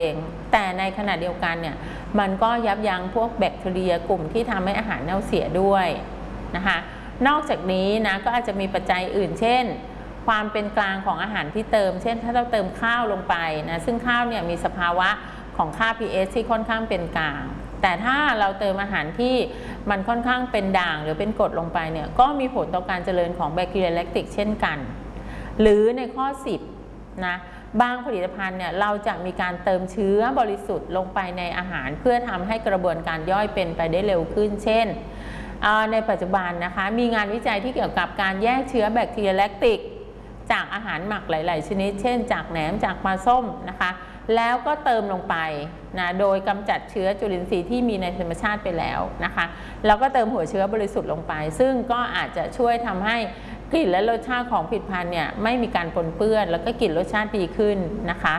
งแต่ในขณะเดียวกันเนี่ยมันก็ยับยั้งพวกแบคทีเรียกลุ่มที่ทำให้อาหารเน่าเสียด้วยนะคะนอกจากนี้นะก็อาจจะมีปัจจัยอื่นเช่นความเป็นกลางของอาหารที่เติมเช่นถ้าเราเติมข้าวลงไปนะซึ่งข้าวเนี่ยมีสภาวะของค่า pH ที่ค่อนข้างเป็นกลางแต่ถ้าเราเติมอาหารที่มันค่อนข้างเป็นด่างหรือเป็นกรดลงไปเนี่ยก็มีผลต่อการเจริญของแบคทีเรียแลคติกเช่นกันหรือในข้อ10นะบางผลิตภัณฑ์เนี่ยเราจะมีการเติมเชื้อบริสุทธิ์ลงไปในอาหารเพื่อทำให้กระบวนการย่อยเป็นไปได้เร็วขึ้นเช่นในปัจจุบันนะคะมีงานวิจัยที่เกี่ยวกับการแยกเชื้อแบคทีเรียแลคติกจากอาหารหมักหลายๆชนิดเช่นจากแหนมจากปลาส้มนะคะแล้วก็เติมลงไปนะโดยกำจัดเชื้อจุลินทรีย์ที่มีในธรรมชาติไปแล้วนะคะแล้วก็เติมหัวเชื้อบริสุทธิ์ลงไปซึ่งก็อาจจะช่วยทำให้กลิ่นและรสชาติของผลิตภัณฑ์เนี่ยไม่มีการปนเปื้อนแล้วก็กลิ่นรสชาติดีขึ้นนะคะ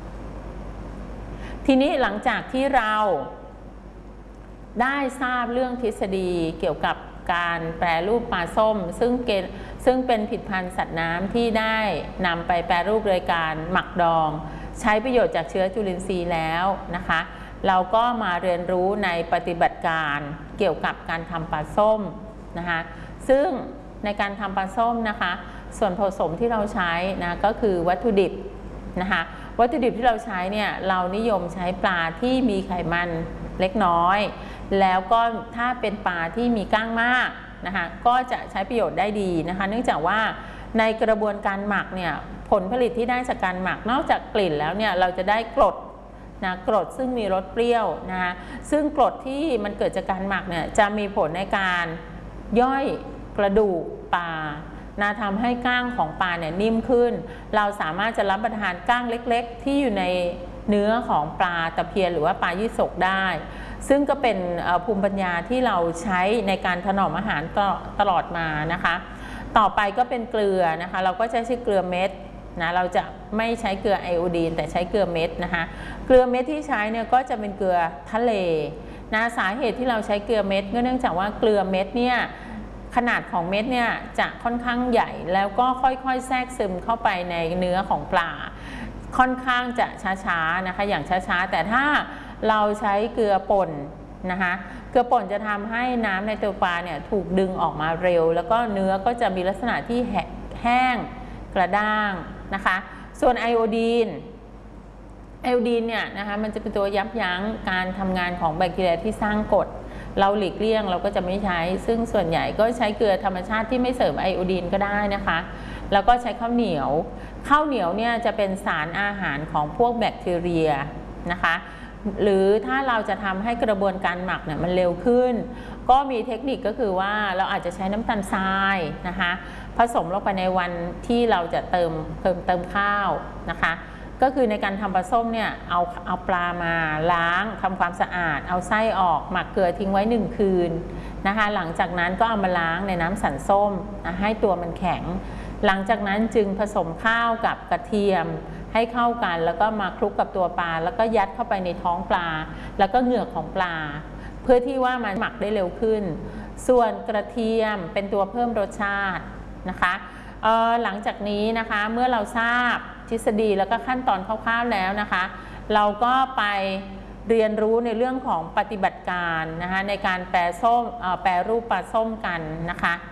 ทีนี้หลังจากที่เราได้ทราบเรื่องทฤษฎีเกี่ยวกับการแปรรูปปลาส้มซึ่งเป็นผลิตภัณฑ์สัตว์น้ำที่ได้นำไปแปรรูปโดยการหมักดองใช้ประโยชน์จากเชื้อจุลินทรีย์แล้วนะคะเราก็มาเรียนรู้ในปฏิบัติการเกี่ยวกับการทำปลาส้มนะคะซึ่งในการทำปลาส้มนะคะส่วนผสมที่เราใช้นะก็คือวัตถุดิบนะคะวัตถุดิบที่เราใช้เนี่ยเรานิยมใช้ปลาที่มีไขมันเล็กน้อยแล้วก็ถ้าเป็นปลาที่มีก้างมากนะคะก็จะใช้ประโยชน์ได้ดีนะคะเนื่องจากว่าในกระบวนการหมักเนี่ยผลผลิตที่ได้จากการหมักนอกจากกลิ่นแล้วเนี่ยเราจะได้กรดนะกรดซึ่งมีรสเปรี้ยวนะคะซึ่งกรดที่มันเกิดจากการหมักเนี่ยจะมีผลในการย่อยกระดูกปลานะทำให้ก้างของปลาเนี่ยนิ่มขึ้นเราสามารถจะรับประทานก้างเล็กๆที่อยู่ในเนื้อของปลาตะเพียนหรือว่าปลายี่สกได้ซึ่งก็เป็นภูมิปัญญาที่เราใช้ในการถนอมอาหารตลอดมานะคะต่อไปก็เป็นเกลือนะคะเราก็ใช้เกลือเม็ดนะเราจะไม่ใช้เกลือไอโอดีนแต่ใช้เกลือเม็ดนะคะเกลือเม็ดที่ใช้เนี่ยก็จะเป็นเกลือทะเลนะสาเหตุที่เราใช้เกลือเม็ดก็เนื่องจากว่าเกลือเม็ดเนี่ยขนาดของเม็ดเนี่ยจะค่อนข้างใหญ่แล้วก็ค่อยๆแทรกซึมเข้าไปในเนื้อของปลาค่อนข้างจะช้าๆนะคะอย่างช้าๆแต่ถ้าเราใช้เกลือป่นนะคะเกลือป่นจะทำให้น้ำในตัวปลาเนี่ยถูกดึงออกมาเร็วแล้วก็เนื้อก็จะมีลักษณะที่แห้งกระด้างนะคะส่วนไอโอดีนเนี่ยนะคะมันจะเป็นตัวยับยั้งการทำงานของแบคทีเรียที่สร้างกรดเราหลีกเลี่ยงเราก็จะไม่ใช้ซึ่งส่วนใหญ่ก็ใช้เกลือธรรมชาติที่ไม่เสริมไอโอดีนก็ได้นะคะแล้วก็ใช้ข้าวเหนียวเนี่ยจะเป็นสารอาหารของพวกแบคทีเรียนะคะหรือถ้าเราจะทำให้กระบวนการหมักเนี่ยมันเร็วขึ้นก็มีเทคนิคก็คือว่าเราอาจจะใช้น้ำตาลทรายนะคะผสมลงไปในวันที่เราจะเติมข้าวนะคะก็คือในการทำปลาส้มเนี่ยเอาปลามาล้างทำความสะอาดเอาไส้ออกหมักเกลือทิ้งไว้1 คืนนะคะหลังจากนั้นก็เอามาล้างในน้ำสันส้มให้ตัวมันแข็งหลังจากนั้นจึงผสมข้าวกับกระเทียมให้เข้ากันแล้วก็มาคลุกกับตัวปลาแล้วก็ยัดเข้าไปในท้องปลาแล้วก็เหงือกของปลาเพื่อที่ว่ามันหมักได้เร็วขึ้นส่วนกระเทียมเป็นตัวเพิ่มรสชาตินะคะหลังจากนี้นะคะเมื่อเราทราบทฤษฎีแล้วก็ขั้นตอนคร่าวๆแล้วนะคะเราก็ไปเรียนรู้ในเรื่องของปฏิบัติการนะคะในการแปรรูปปลาส้มกันนะคะ